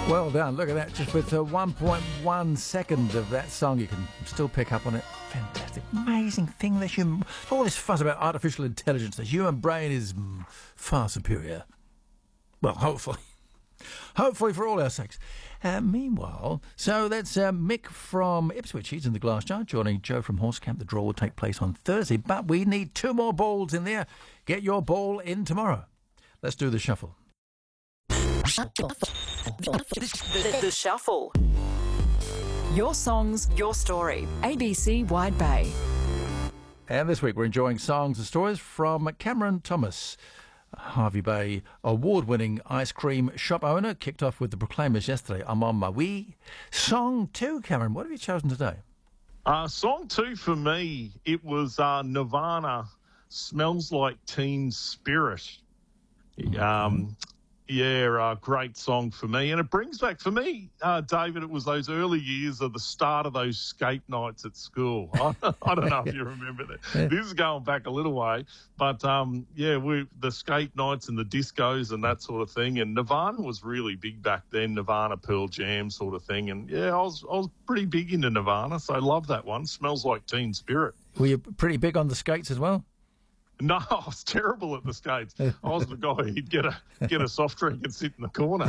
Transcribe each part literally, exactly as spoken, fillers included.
Well done. Look at that. Just with uh, one point one second of that song, you can still pick up on it. Fantastic. Amazing thing. The human, all this fuss about artificial intelligence. The human brain is mm, far superior. Well, hopefully. Hopefully for all our sakes. Uh, meanwhile, so that's uh, Mick from Ipswich. He's in the glass jar, joining Joe from Horse Camp. The draw will take place on Thursday, but we need two more balls in there. Get your ball in tomorrow. Let's do the shuffle. The, the Shuffle. Your songs, your story. A B C Wide Bay. And this week we're enjoying songs and stories from Cameron Thomas, Hervey Bay award-winning ice cream shop owner. Kicked off with the Proclaimers yesterday. I'm on my wee. Song two, Cameron. What have you chosen today? Uh, song two for me, it was uh, Nirvana, Smells Like Teen Spirit. Um, yeah, uh, great song for me. And it brings back, for me, uh, David, it was those early years of the start of those skate nights at school. I, I don't know if you remember that. Yeah. This is going back a little way. But, um, yeah, we the skate nights and the discos and that sort of thing. And Nirvana was really big back then, Nirvana, Pearl Jam sort of thing. And, yeah, I was, I was pretty big into Nirvana, so I love that one. Smells Like Teen Spirit. Were you pretty big on the skates as well? No, I was terrible at the skates. I was the guy who'd get a get a soft drink and sit in the corner,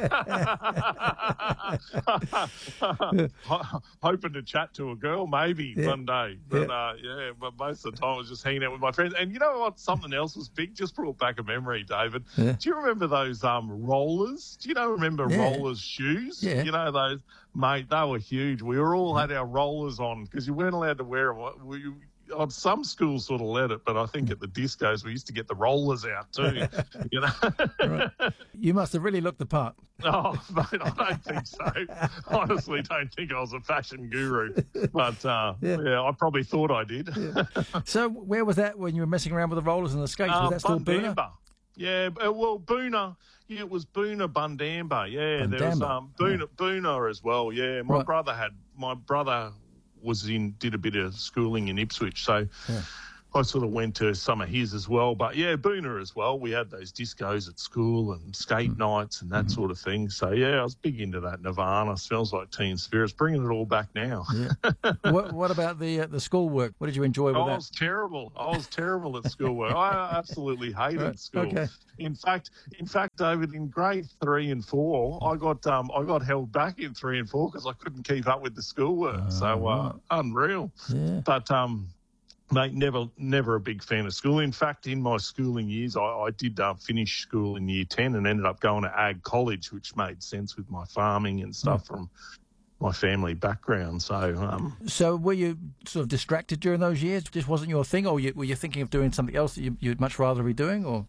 hoping to chat to a girl maybe yeah. one day. But yeah. Uh, yeah, but most of the time I was just hanging out with my friends. And you know what? Something else was big. Just brought back a memory, David. Yeah. Do you remember those um rollers? Do you know remember Yeah. rollers shoes? Yeah. You know those, mate. They were huge. We were all had our rollers on because you weren't allowed to wear them. We, On some schools sort of let it, but I think at the discos we used to get the rollers out too. You know, Right. You must have really looked the part. oh mate, I don't think so. Honestly, don't think I was a fashion guru, but uh, Yeah. yeah. I probably thought I did. So where was that when you were messing around with the rollers and the skates? Was Uh, that still Boona? Bundamba. Yeah, uh, well, Boona. Yeah, it was Boona Bundamba. Yeah, there was Bundamba. um, Boona, Boona as well. Yeah, my Right. brother had my brother. was in did a bit of schooling in Ipswich, so Yeah. I sort of went to some of his as well. But yeah, Boona as well. We had those discos at school and skate nights and that Mm-hmm. sort of thing. So yeah, I was big into that. Nirvana, Smells Like Teen Spirits, bringing it all back now. Yeah. what, what about the uh, the schoolwork? What did you enjoy with I that? was terrible. I was terrible at schoolwork. I absolutely hated Right, school. okay. In fact, in fact, David, in grade three and four, I got um, I got held back in three and four because I couldn't keep up with the schoolwork. Oh, so uh, right. unreal. Yeah. But um, mate, never never a big fan of school. In fact, in my schooling years, I, I did uh, finish school in year ten and ended up going to Ag College, which made sense with my farming and stuff from my family background. So um, So were you sort of distracted during those years? Just wasn't your thing, or you, were you thinking of doing something else that you, you'd much rather be doing? Or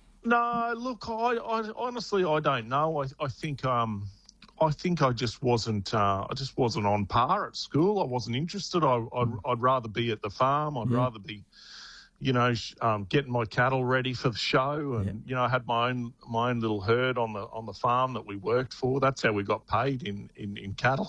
no, look, I, I honestly I don't know. I, I think um, I think I just wasn't uh, I just wasn't on par at school. I wasn't interested. I, I'd, I'd rather be at the farm. I'd Yeah. rather be, you know, sh- um, getting my cattle ready for the show, and Yeah. you know, I had my own my own little herd on the on the farm that we worked for. That's how we got paid in in, in cattle,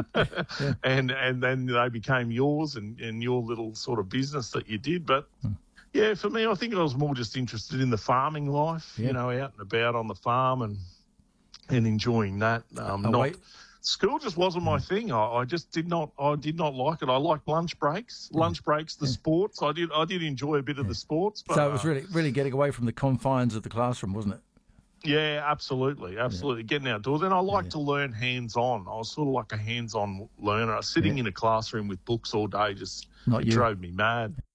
Yeah. and and then they became yours and, and your little sort of business that you did, but. Yeah, for me, I think I was more just interested in the farming life, Yeah. you know, out and about on the farm and and enjoying that. Um, Oh, not wait. school just wasn't my thing. I, I just did not. I did not like it. I liked lunch breaks, lunch breaks, the sports. I did. I did enjoy a bit of the sports. But, so it was uh, really really getting away from the confines of the classroom, wasn't it? yeah, absolutely, absolutely. Getting outdoors, and I like to learn hands-on. I was sort of like a hands-on learner. Sitting Yeah. in a classroom with books all day just Not it you. drove me mad.